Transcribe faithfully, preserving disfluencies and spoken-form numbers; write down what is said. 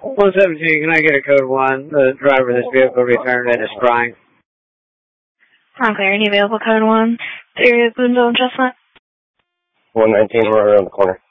one seventeen, can I get a code one? The driver of this vehicle returned and is crying. Okay, any available code one? Serious window adjustment? one nineteen, right around the corner.